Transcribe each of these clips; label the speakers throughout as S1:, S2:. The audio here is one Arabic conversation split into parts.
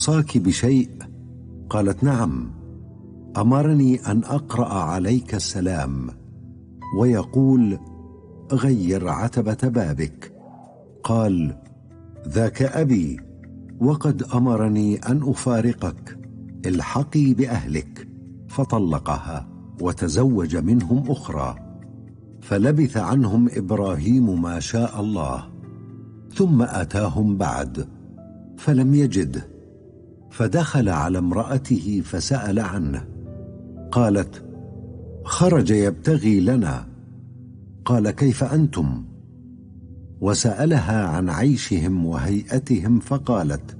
S1: أوصاك بشيء؟ قالت: نعم، أمرني أن أقرأ عليك السلام ويقول: غير عتبة بابك. قال: ذاك أبي، وقد أمرني أن أفارقك، الحقي بأهلك. فطلقها وتزوج منهم أخرى. فلبث عنهم إبراهيم ما شاء الله، ثم أتاهم بعد فلم يجده، فدخل على امرأته فسأل عنه. قالت: خرج يبتغي لنا. قال: كيف أنتم؟ وسألها عن عيشهم وهيئتهم، فقالت: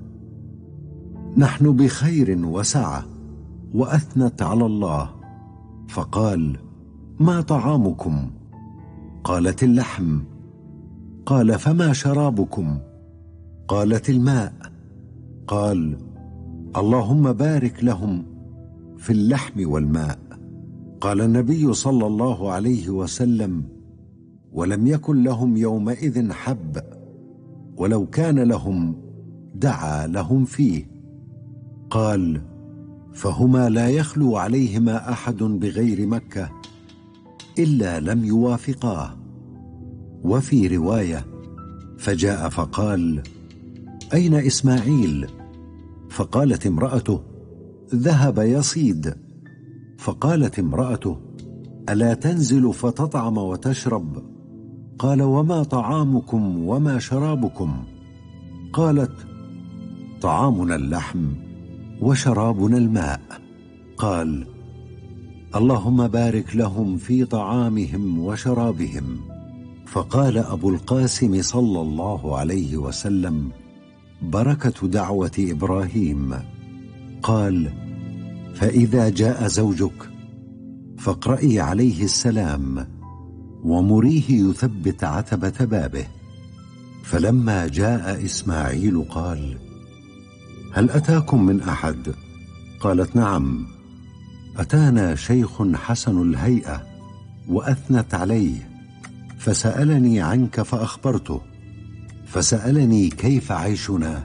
S1: نحن بخير وسعة. وأثنت على الله. فقال: ما طعامكم؟ قالت: اللحم. قال: فما شرابكم؟ قالت: الماء. قال: اللهم بارك لهم في اللحم والماء. قال النبي صلى الله عليه وسلم: ولم يكن لهم يومئذ حب، ولو كان لهم دعا لهم فيه. قال: فهما لا يخلو عليهما أحد بغير مكة إلا لم يوافقاه. وفي رواية: فجاء فقال: أين إسماعيل؟ فقالت امرأته: ذهب يصيد. فقالت امرأته: ألا تنزل فتطعم وتشرب؟ قال: وما طعامكم وما شرابكم؟ قالت: طعامنا اللحم وشرابنا الماء. قال: اللهم بارك لهم في طعامهم وشرابهم. فقال أبو القاسم صلى الله عليه وسلم: بركة دعوة إبراهيم. قال: فإذا جاء زوجك فاقرئي عليه السلام ومريه يثبت عتبة بابه. فلما جاء إسماعيل قال: هل أتاكم من أحد؟ قالت: نعم، أتانا شيخ حسن الهيئة وأثنت عليه، فسألني عنك فأخبرته، فسألني كيف عيشنا،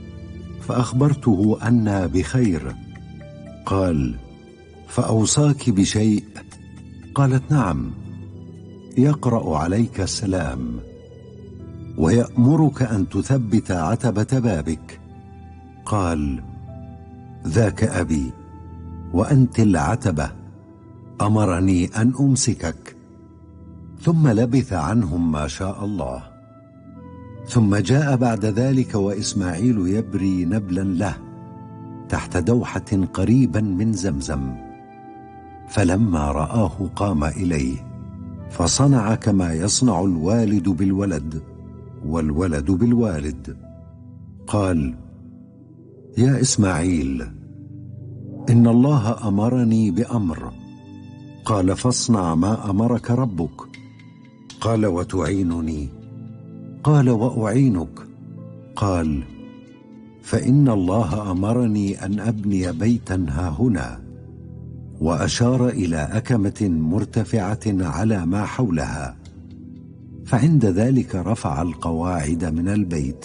S1: فأخبرته أنا بخير. قال: فأوصاك بشيء؟ قالت: نعم، يقرأ عليك السلام ويأمرك أن تثبت عتبة بابك. قال: ذاك أبي، وأنت العتبة، أمرني أن أمسكك. ثم لبث عنهم ما شاء الله. ثم جاء بعد ذلك وإسماعيل يبري نبلا له تحت دوحة قريبا من زمزم. فلما رآه قام إليه، فصنع كما يصنع الوالد بالولد والولد بالوالد. قال: يا إسماعيل، إن الله أمرني بأمر. قال: فاصنع ما أمرك ربك. قال: وتعينني؟ قال: وأعينك. قال: فإن الله أمرني أن أبني بيتا هاهنا. وأشار إلى أكمة مرتفعة على ما حولها، فعند ذلك رفع القواعد من البيت.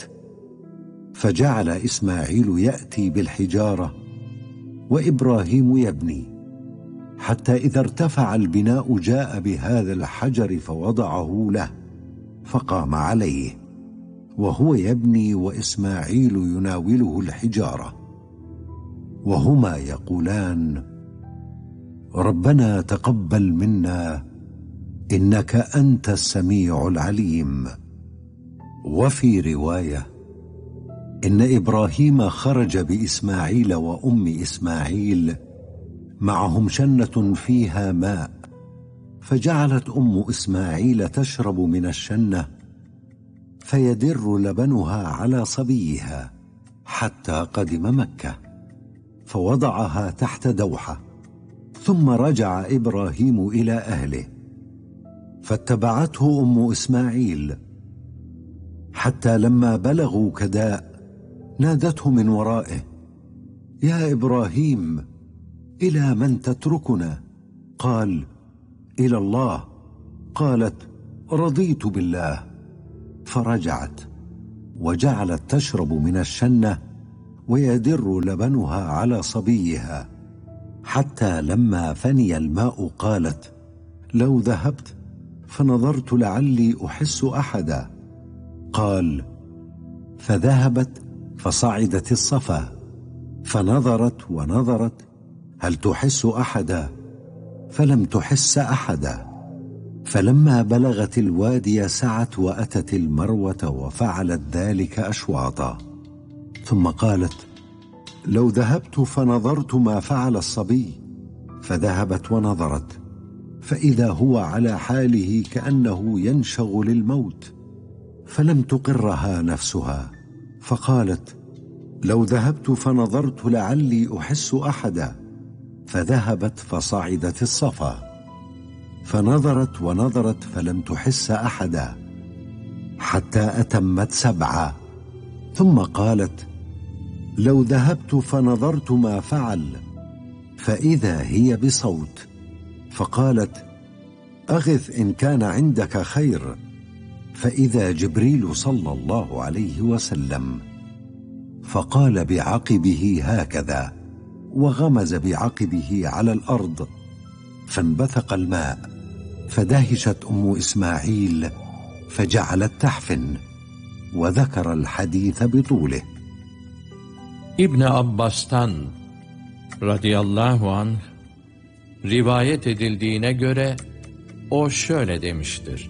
S1: فجعل إسماعيل يأتي بالحجارة وإبراهيم يبني، حتى إذا ارتفع البناء جاء بهذا الحجر فوضعه له، فقام عليه وهو يبني وإسماعيل يناوله الحجارة، وهما يقولان: ربنا تقبل منا إنك أنت السميع العليم. وفي رواية: إن إبراهيم خرج بإسماعيل وأم إسماعيل، معهم شنة فيها ماء، فجعلت أم إسماعيل تشرب من الشنة، فيدر لبنها على صبيها حتى قدم مكة، فوضعها تحت دوحة. ثم رجع إبراهيم إلى أهله، فاتبعته أم إسماعيل، حتى لما بلغوا كداء نادته من ورائه: يا إبراهيم، إلى من تتركنا؟ قال: إلى الله. قالت: رضيت بالله. فرجعت وجعلت تشرب من الشنة ويدر لبنها على صبيها، حتى لما فني الماء قالت: لو ذهبت فنظرت لعلي أحس أحدا. قال: فذهبت فصعدت الصفا، فنظرت ونظرت هل تحس أحدا، فلم تحس أحدا. فلما بلغت الوادي سعت وأتت المروة وفعلت ذلك أشواطا، ثم قالت: لو ذهبت فنظرت ما فعل الصبي. فذهبت ونظرت، فإذا هو على حاله كأنه ينشغ للموت، فلم تقرها نفسها، فقالت: لو ذهبت فنظرت لعلي أحس أحدا. فذهبت فصعدت الصفا، فنظرت ونظرت فلم تحس أحدا، حتى أتمت 7. ثم قالت: لو ذهبت فنظرت ما فعل، فإذا هي بصوت، فقالت: أغث إن كان عندك خير. فإذا جبريل صلى الله عليه وسلم، فقال بعقبه هكذا، وغمز بعقبه على الأرض، فانبثق الماء، فدهشت أم إسماعيل فجعلت تحفن، وذكر الحديث بطوله.
S2: İbn Abbas'tan radıyallahu anh rivayet edildiğine göre o şöyle demiştir: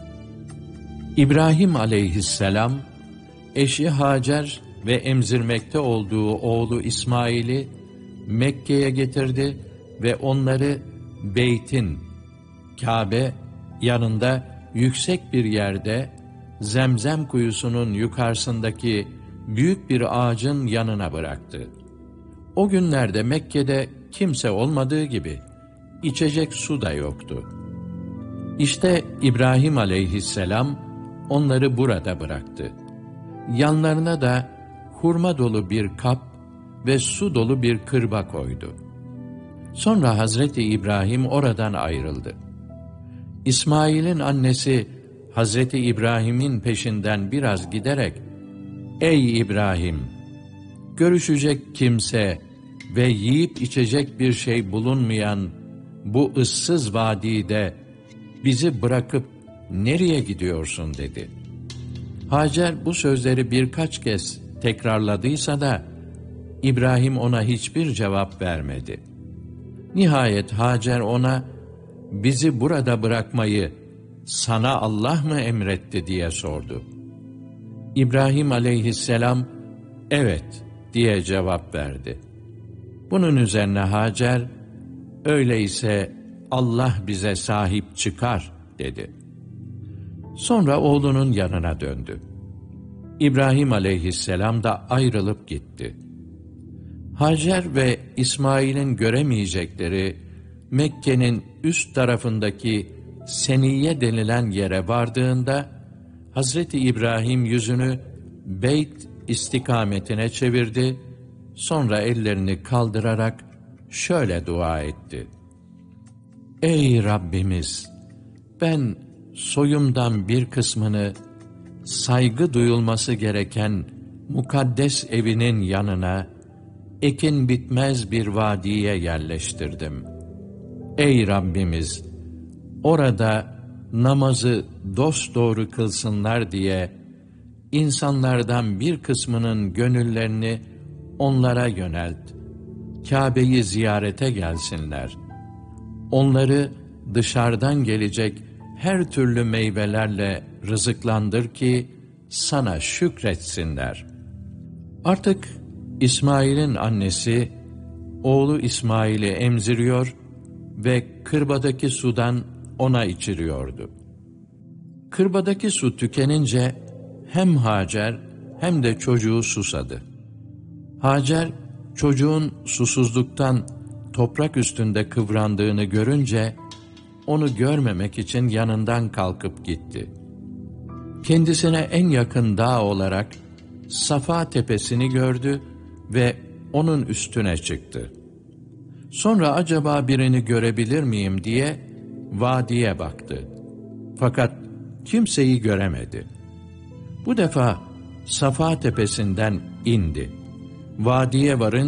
S2: İbrahim aleyhisselam eşi Hacer ve emzirmekte olduğu oğlu İsmail'i Mekke'ye getirdi ve onları Beyt'in, Kabe yanında yüksek bir yerde Zemzem kuyusunun yukarısındaki büyük bir ağacın yanına bıraktı. O günlerde Mekke'de kimse olmadığı gibi içecek su da yoktu. İşte İbrahim aleyhisselam onları burada bıraktı. Yanlarına da hurma dolu bir kap ve su dolu bir kırba koydu. Sonra Hazreti İbrahim oradan ayrıldı. İsmail'in annesi Hazreti İbrahim'in peşinden biraz giderek: "Ey İbrahim! Görüşecek kimse ve yiyip içecek bir şey bulunmayan bu ıssız vadide bizi bırakıp nereye gidiyorsun?" dedi. Hacer bu sözleri birkaç kez tekrarladıysa da İbrahim ona hiçbir cevap vermedi. Nihayet Hacer ona, "Bizi burada bırakmayı sana Allah mı emretti?" diye sordu. İbrahim aleyhisselam, "Evet" diye cevap verdi. Bunun üzerine Hacer, "Öyleyse Allah bize sahip çıkar" dedi. Sonra oğlunun yanına döndü. İbrahim aleyhisselam da ayrılıp gitti. Hacer ve İsmail'in göremeyecekleri Mekke'nin üst tarafındaki Seniye denilen yere vardığında Hazreti İbrahim yüzünü Beyt istikametine çevirdi, sonra ellerini kaldırarak şöyle dua etti: "Ey Rabbimiz! Ben soyumdan bir kısmını saygı duyulması gereken mukaddes evinin yanına, ekin bitmez bir vadiye yerleştirdim. Ey Rabbimiz! Orada namazı dosdoğru kılsınlar diye insanlardan bir kısmının gönüllerini onlara yönelt. Kâbe'yi ziyarete gelsinler. Onları dışarıdan gelecek her türlü meyvelerle rızıklandır ki sana şükretsinler." Artık İsmail'in annesi oğlu İsmail'i emziriyor ve kırbadaki sudan ona içiriyordu. Kırbadaki su tükenince hem Hacer hem de çocuğu susadı. Hacer çocuğun susuzluktan toprak üstünde kıvrandığını görünce onu görmemek için yanından kalkıp gitti. Kendisine en yakın dağ olarak Safa tepesini gördü ve onun üstüne çıktı. Sonra acaba birini görebilir miyim diye vadiye baktı. Fakat kimseyi göremedi. Bu defa Safa tepesinden indi Vadiye varınca